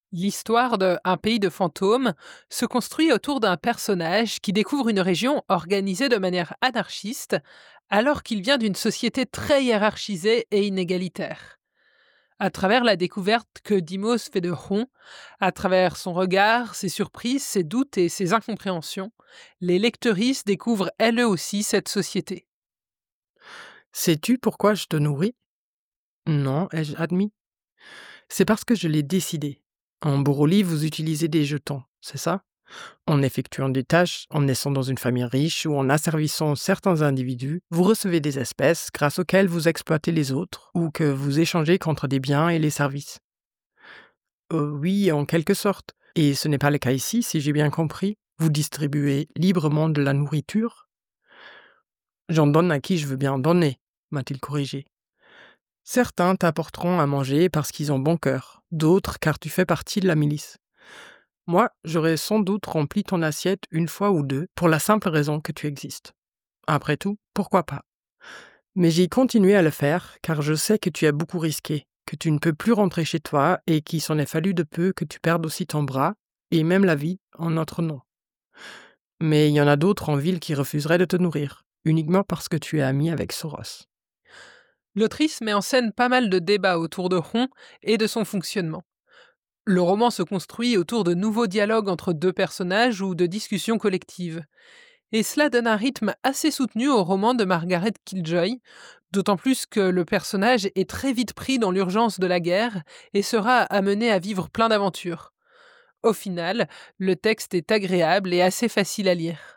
L'histoire de Un pays de fantômes se construit autour d'un personnage qui découvre une région organisée de manière anarchiste, alors qu'il vient d'une société très hiérarchisée et inégalitaire. À travers la découverte que Dimos fait de Ron, à travers son regard, ses surprises, ses doutes et ses incompréhensions, les lectrices découvrent elles aussi cette société. Sais-tu pourquoi je te nourris? Non, ai-je admis. C'est parce que je l'ai décidé. En Boroli, vous utilisez des jetons, c'est ça? En effectuant des tâches, en naissant dans une famille riche ou en asservissant certains individus, vous recevez des espèces grâce auxquelles vous exploitez les autres ou que vous échangez contre des biens et les services. Oui, en quelque sorte. Et ce n'est pas le cas ici, si j'ai bien compris. Vous distribuez librement de la nourriture. J'en donne à qui je veux bien en donner, m'a-t-il corrigé. Certains t'apporteront à manger parce qu'ils ont bon cœur, d'autres car tu fais partie de la milice. Moi, j'aurais sans doute rempli ton assiette une fois ou deux pour la simple raison que tu existes. Après tout, pourquoi pas? Mais j'ai continué à le faire car je sais que tu as beaucoup risqué, que tu ne peux plus rentrer chez toi et qu'il s'en est fallu de peu que tu perdes aussi ton bras et même la vie en notre nom. Mais il y en a d'autres en ville qui refuseraient de te nourrir, uniquement parce que tu es ami avec Soros. L'autrice met en scène pas mal de débats autour de Ron et de son fonctionnement. Le roman se construit autour de nouveaux dialogues entre deux personnages ou de discussions collectives. Et cela donne un rythme assez soutenu au roman de Margaret Killjoy, d'autant plus que le personnage est très vite pris dans l'urgence de la guerre et sera amené à vivre plein d'aventures. Au final, le texte est agréable et assez facile à lire.